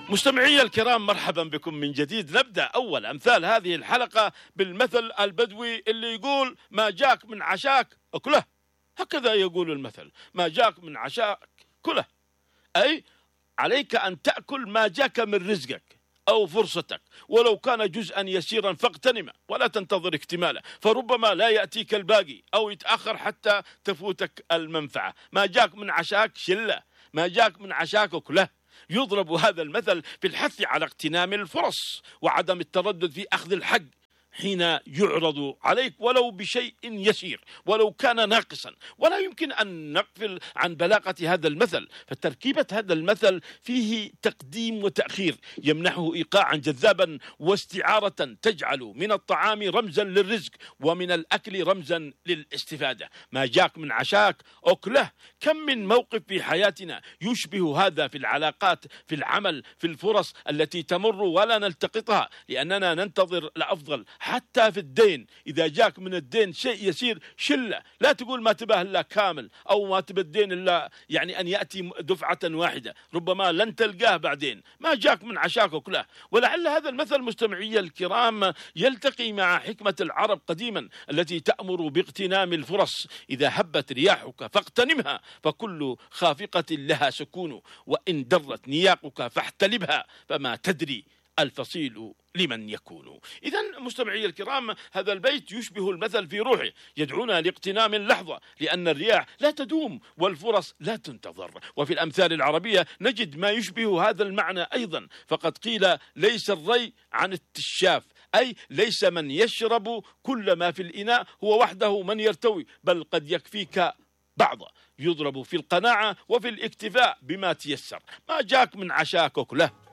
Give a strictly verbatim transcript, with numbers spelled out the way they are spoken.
مستمعي الكرام، مرحبا بكم من جديد. نبدأ أول أمثال هذه الحلقة بالمثل البدوي اللي يقول ما جاك من عشاك أكله. هكذا يقول المثل، ما جاك من عشاك كله، أي عليك أن تأكل ما جاك من رزقك أو فرصتك، ولو كان جزءا يسيرا فاغتنمه ولا تنتظر اكتماله، فربما لا يأتيك الباقي أو يتأخر حتى تفوتك المنفعة. ما جاك من عشاك شله، ما جاك من عشاك أكله. يضرب هذا المثل في الحث على اغتنام الفرص وعدم التردد في أخذ الحق حين يعرض عليك ولو بشيء يسير ولو كان ناقصا. ولا يمكن أن نغفل عن بلاغة هذا المثل، فتركيبة هذا المثل فيه تقديم وتأخير يمنحه إيقاعا جذابا واستعارة تجعل من الطعام رمزا للرزق ومن الأكل رمزا للاستفادة. ما جاك من عشاك أكله. كم من موقف في حياتنا يشبه هذا، في العلاقات، في العمل، في الفرص التي تمر ولا نلتقطها لأننا ننتظر الأفضل. حتى في الدين، إذا جاك من الدين شيء يسير شلة، لا تقول ما تباه إلا كامل أو ما تبى الدين إلا يعني أن يأتي دفعة واحدة، ربما لن تلقاه بعدين. ما جاك من عشاك أكله. ولعل هذا المثل مستمعي الكرام يلتقي مع حكمة العرب قديما التي تأمر باغتنام الفرص. إذا هبت رياحك فاغتنمها، فكل خافقة لها سكون، وإن درت نياقك فاحتلبها، فما تدري الفصيل لمن يكون. إذن مستمعي الكرام، هذا البيت يشبه المثل في روحه، يدعونا لاغتنام اللحظة، لأن الرياح لا تدوم والفرص لا تنتظر. وفي الأمثال العربية نجد ما يشبه هذا المعنى أيضا، فقد قيل ليس الري عن التشاف، أي ليس من يشرب كل ما في الإناء هو وحده من يرتوي، بل قد يكفيك بعضه. يضرب في القناعة وفي الاكتفاء بما تيسر. ما جاك من عشاك أكله.